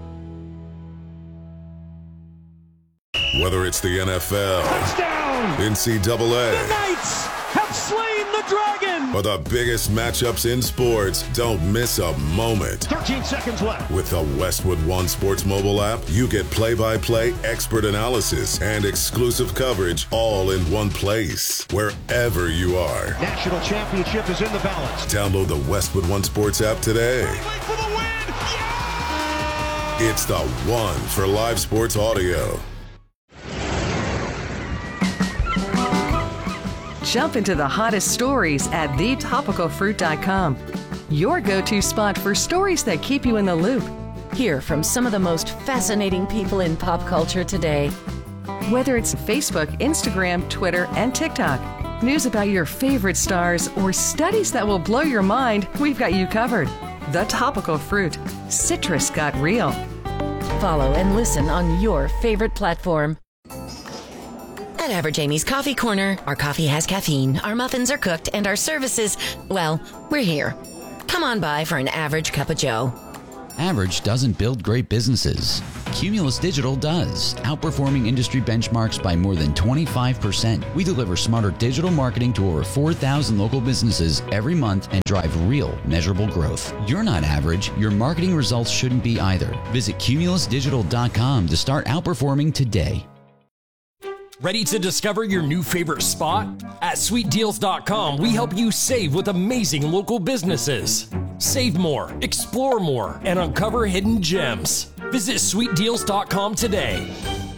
Whether it's the N F L, touchdown, N C double A, the Knights have slain the dragon, or the biggest matchups in sports, don't miss a moment. thirteen seconds left. With the Westwood One Sports mobile app, you get play-by-play, expert analysis, and exclusive coverage all in one place, wherever you are. National championship is in the balance. Download the Westwood One Sports app today. Wait for the win! Yeah! It's the one for live sports audio. Jump into the hottest stories at the topical fruit dot com. your go-to spot for stories that keep you in the loop. Hear from some of the most fascinating people in pop culture today. Whether it's Facebook, Instagram, Twitter, and TikTok, news about your favorite stars, or studies that will blow your mind, we've got you covered. The Topical Fruit. Citrus got real. Follow and listen on your favorite platform. At Average Amy's Coffee Corner, our coffee has caffeine, our muffins are cooked, and our services, well, we're here. Come on by for an average cup of joe. Average doesn't build great businesses. Cumulus Digital does, outperforming industry benchmarks by more than twenty-five percent. We deliver smarter digital marketing to over four thousand local businesses every month and drive real, measurable growth. You're not average. Your marketing results shouldn't be either. Visit cumulus digital dot com to start outperforming today. Ready to discover your new favorite spot? At sweet deals dot com, we help you save with amazing local businesses. Save more, explore more, and uncover hidden gems. Visit sweet deals dot com today.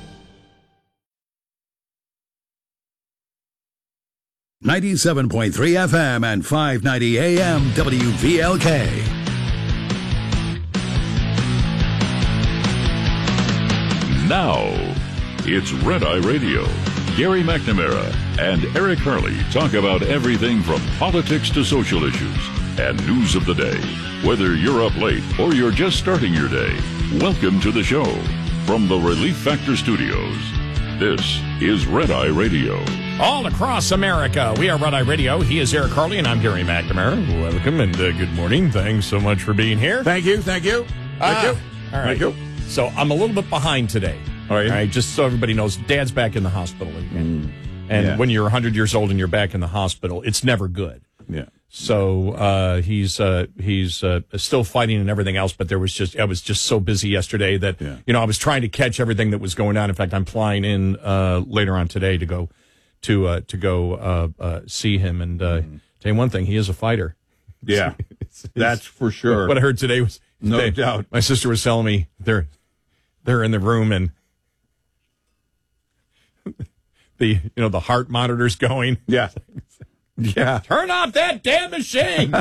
ninety-seven point three F M and five ninety A M W V L K. Now, it's Red Eye Radio. Gary McNamara and Eric Harley talk about everything from politics to social issues and news of the day. Whether you're up late or you're just starting your day, welcome to the show. From the Relief Factor Studios, this is Red Eye Radio. All across America, we are Red Eye Radio. He is Eric Harley, and I'm Gary McNamara. Welcome and uh, good morning. Thanks so much for being here. Thank you, thank you, thank uh, you. All right. Thank you. So I'm a little bit behind today. All right. All right, just so everybody knows, Dad's back in the hospital again. Mm. And Yeah. when you're one hundred years old and you're back in the hospital, it's never good. Yeah. So uh, he's uh, he's uh, still fighting and everything else, but there was just I was just so busy yesterday that Yeah. you know I was trying to catch everything that was going on. In fact, I'm flying in uh, later on today to go to uh, to go uh, uh, see him. And uh, Mm-hmm. tell you one thing, he is a fighter. Yeah, It's- that's for sure. What I heard today was No they- doubt. My sister was telling me they're they're in the room and the you know the heart monitor's going. Yeah. Yeah. Turn off that damn machine.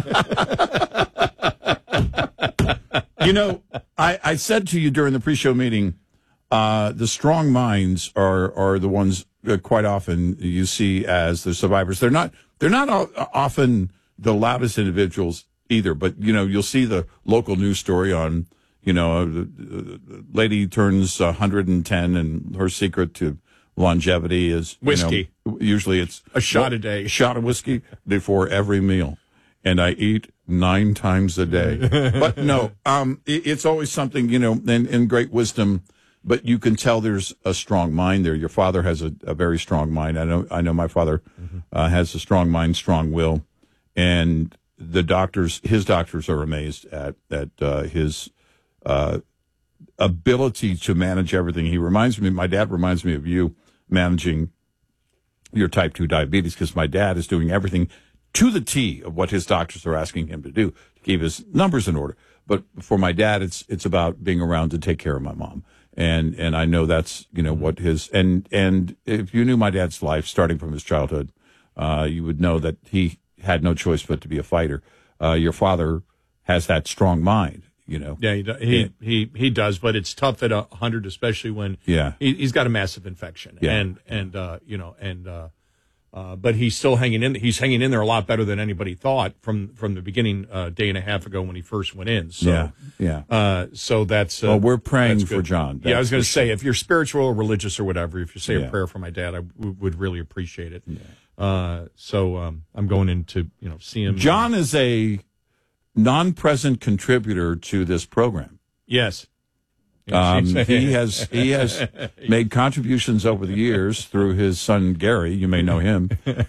You know, I, I said to you during the pre-show meeting, uh, the strong minds are are the ones that quite often you see as the survivors. They're not they're not o- often the loudest individuals either, but you know, you'll see the local news story on, you know, the, the lady turns one hundred ten and her secret to longevity is you Whiskey. know, usually it's A shot a day. A shot of whiskey before every meal. And I eat nine times a day. But no, um, it, it's always something, you know, and, and great wisdom, but you can tell there's a strong mind there. Your father has a, a very strong mind. I know, I know my father uh, has a strong mind, strong will. And the doctors, his doctors are amazed at, at uh, his uh, ability to manage everything. He reminds me, my dad reminds me of you managing your type two diabetes, because my dad is doing everything to the T of what his doctors are asking him to do to keep his numbers in order. But for my dad, it's it's about being around to take care of my mom. And and I know that's, you know, what his, and, and if you knew my dad's life starting from his childhood, uh, you would know that he had no choice but to be a fighter. Uh, your father has that strong mind, you know. Yeah, he, do- he he he does, but it's tough at a hundred, especially when Yeah. he, he's got a massive infection, Yeah. and and uh, you know, and uh, uh, but he's still hanging in. He's hanging in there a lot better than anybody thought from from the beginning, uh, day and a half ago when he first went in. So, Yeah, yeah. Uh, so that's uh, Well, we're praying that's for good. John. Yeah, I was That's going to for say, if you're spiritual or religious or whatever, if you say Yeah. a prayer for my dad, I w- would really appreciate it. Uh, so um, I'm going in to you know see him. John is a non-present contributor to this program. Yes. Um, he has he has made contributions over the years through his son Gary. You may know him,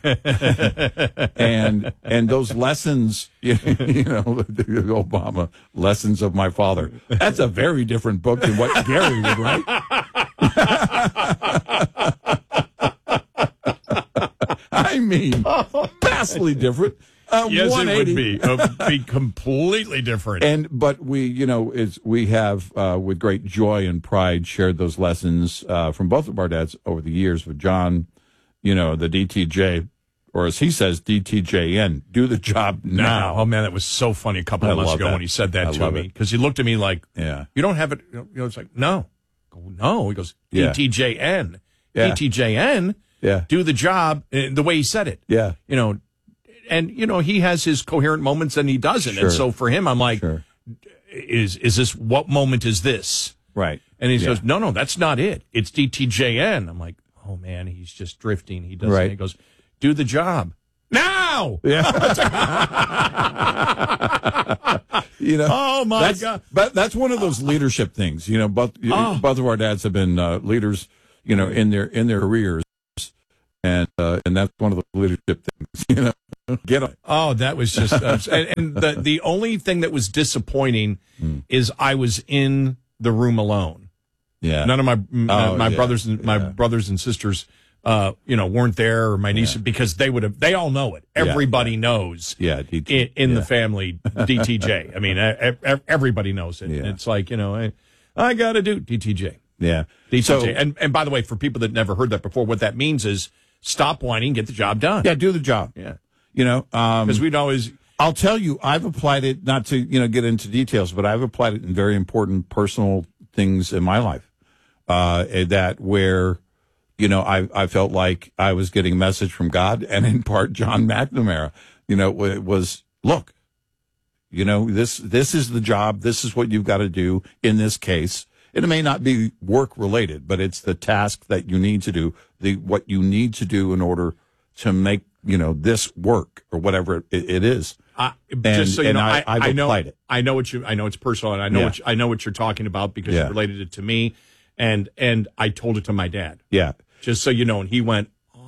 and and those lessons, you know, the Obama lessons of my father. That's a very different book than what Gary would write. I mean, vastly different. Uh, Yes, it would one eighty. be. It would be completely different. And but we, you know, is we have uh, with great joy and pride shared those lessons uh, from both of our dads over the years. With John, you know, the D T J or as he says, D T J N, do the job now. now. Oh, man, that was so funny a couple of I months love ago that. when he said that I to love me. it. Because he looked at me like, Yeah. you don't have it. You know, it's like, no. I go, no. He goes, Yeah. D T J N. Yeah. D T J N, Yeah. do the job, and the way he said it. Yeah. You know, and, you know, he has his coherent moments and he doesn't. Sure. And so for him, I'm like, Sure. is is this, what moment is this? Right. And he Yeah. goes, no, no, that's not it. It's D T J N. I'm like, oh, man, he's just drifting. He doesn't. Right. He goes, do the job. Now! Yeah. You know, Oh, my that's, God. But that's one of those leadership things. You know, both Oh. both of our dads have been uh, leaders. You know, in their in their careers, and uh, and that's one of the leadership things. You know, get on. Oh, that was just, uh, and, and the the only thing that was disappointing is I was in the room alone. Yeah, None of my Oh, my yeah, brothers and my yeah. brothers and sisters, uh, you know, weren't there, or my niece, because they would have. They all know it. Yeah, Everybody knows. Yeah, D T, In, in yeah. the family, D T J. I mean, e- e- everybody knows it. Yeah. It's like, you know, I, I got to do D T J. Yeah, D T J. So- and and by the way, for people that never heard that before, what that means is stop whining, get the job done. yeah, do the job. Yeah. You know, um, Because we'd always. I'll tell you, I've applied it, not to, you know, get into details, but I've applied it in very important personal things in my life. Uh, that where, you know, I, I felt like I was getting a message from God, and in part John McNamara, you know, it was, look, you know, this, this is the job. This is what you've got to do in this case. And it may not be work related, but it's the task that you need to do, the, what you need to do in order to make, you know, this work or whatever it, it is. Uh, And- just so you and know, I- I, I've I know, applied it. I know what you, I know it's personal, and I know Yeah. what you, I know what you're talking about because Yeah. you related it to me, and and I told it to my dad. Yeah. Just so you know, and he went,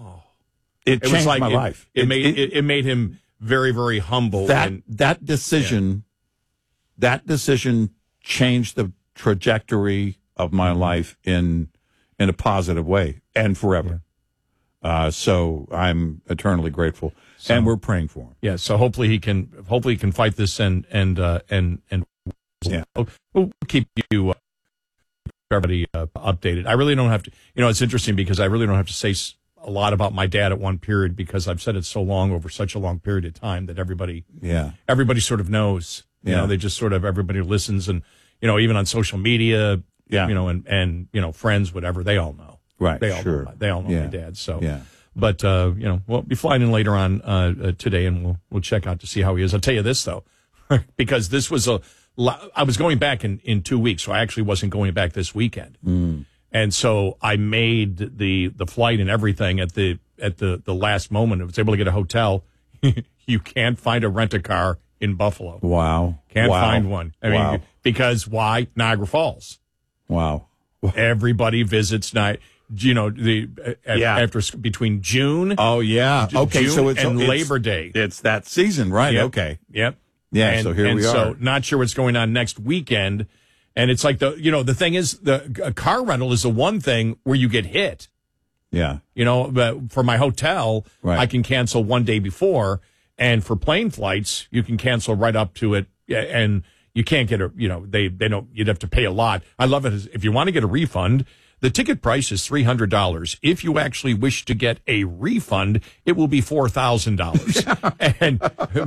It, it changed was like my it, life. It, It- made it- it, it made him very very humble. that and, that decision, that decision changed the trajectory of my life in in a positive way and forever. Uh, so I'm eternally grateful, So- and we're praying for him. yeah. So hopefully he can hopefully he can fight this and and uh, and and Yeah. we'll, we'll keep you. Uh, everybody uh, updated. I really don't have to, you know, it's interesting because I really don't have to say s- a lot about my dad at one period because I've said it so long over such a long period of time that everybody, Yeah. everybody sort of knows, you Yeah. know, they just sort of, everybody listens and, you know, even on social media, Yeah. you know, and, and, you know, friends, whatever, they all know. Right. They all Sure. know, my- they all know Yeah. my dad. So, Yeah. but, uh, you know, we'll be flying in later on, uh, uh, today and we'll, we'll check out to see how he is. I'll tell you this though, because this was a, lo- I was going back in, in two weeks. So I actually wasn't going back this weekend. Mm. And so I made the, the flight and everything at the, at the, the last moment. I was able to get a hotel. You can't find a rent-a-car in Buffalo. Wow. Can't Wow. find one. I Wow. mean, because why? Niagara Falls. Wow. Everybody visits Niagara. You know, the uh, Yeah. after between June. Oh yeah. J- Okay. June so it's and it's- Labor Day. It's that season, right? Yep. Okay. Yep. Yeah. And, so here and we so are. not sure what's going on next weekend. And it's like the, you know, the thing is the a car rental is the one thing where you get hit. Yeah. You know, but for my hotel, Right. I can cancel one day before. And for plane flights, you can cancel right up to it. Yeah, and you can't get a, you know, they, they don't, you'd have to pay a lot. I love it. As, if you want to get a refund, the ticket price is three hundred dollars. If you actually wish to get a refund, it will be four thousand dollars. And,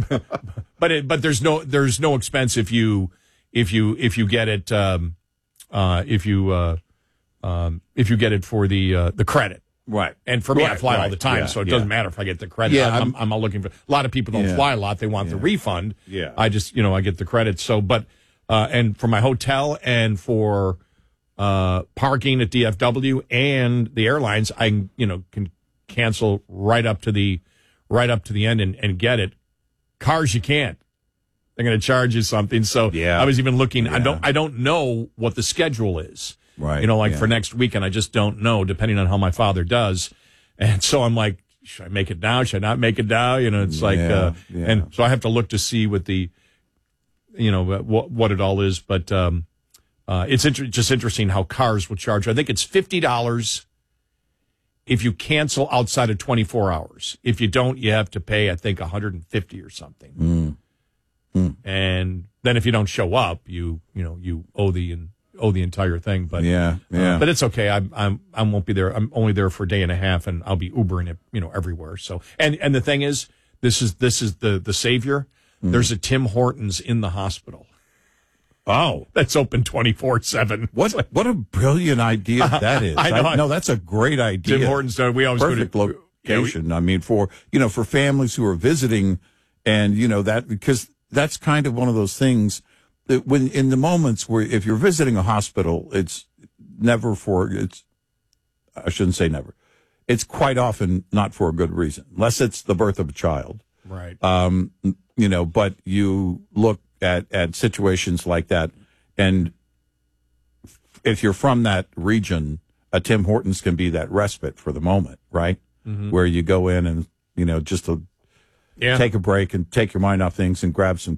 but it, but there's no, there's no expense if you, if you, if you get it, um, uh, if you, uh, um, if you get it for the, uh, the credit. Right. And for me, I Right, fly all right. the time, Yeah, so it yeah. doesn't matter if I get the credit. Yeah, I'm, I'm, I'm- I'm looking for, a lot of people don't Yeah. fly a lot. They want the Yeah. refund. Yeah. I just, you know, I get the credit. So, but, uh, and for my hotel and for, uh, parking at D F W and the airlines, I, you know, can cancel right up to the, right up to the end and, and get it. Cars, you can't. They're going to charge you something. So Yeah. I was even looking, I Yeah. don't, I don't know what the schedule is. Right. You know, like Yeah. for next weekend, I just don't know, depending on how my father does. And so I'm like, should I make it now? Should I not make it now? You know, it's like, Yeah, uh, yeah. and so I have to look to see what the, you know, what, what it all is. But, um, uh, it's inter- just interesting how cars will charge. I think it's fifty dollars if you cancel outside of twenty-four hours. If you don't, you have to pay, I think, one hundred fifty or something. Mm. Mm. And then if you don't show up, you, you know, you owe the, owe the entire thing. But yeah, yeah. Uh, but it's okay. I'm I'm I won't be there. I'm only there for a day and a half, and I'll be Ubering it, you know, everywhere. So and and the thing is, this is this is the the savior. Mm. There's a Tim Hortons in the hospital. Oh, that's open twenty-four seven. What what a brilliant idea that is. I know. I, no, that's a great idea. Tim Hortons, we always perfect go to, location. Yeah, we, I mean, for you know, for families who are visiting, and you know that because that's kind of one of those things that when in the moments where if you're visiting a hospital, it's never for it's. I shouldn't say never. It's quite often not for a good reason, unless it's the birth of a child. Right. Um, you know, but you look at, at situations like that, and if you're from that region, a Tim Hortons can be that respite for the moment, right? Mm-hmm. Where you go in and, you know, just to yeah. take a break and take your mind off things and grab some